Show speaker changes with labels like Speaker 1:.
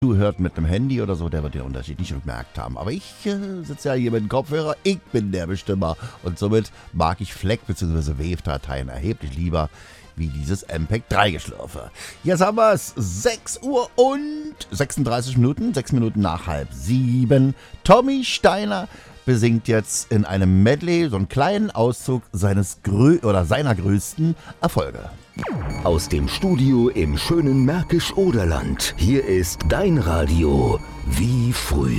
Speaker 1: zuhört mit einem Handy oder so, der wird den Unterschied nicht gemerkt haben. Aber ich sitze ja hier mit dem Kopfhörer, ich bin der Bestimmer. Und somit mag ich FLAC bzw. Wave-Dateien erheblich lieber wie dieses MPEG-3-Geschlürfe. Jetzt haben wir es, 6 Uhr und 36 Minuten, 6 Minuten nach 6:30. Tommy Steiner besingt jetzt in einem Medley so einen kleinen Auszug seiner größten Erfolge.
Speaker 2: Aus dem Studio im schönen Märkisch-Oderland. Hier ist dein Radio wie früher.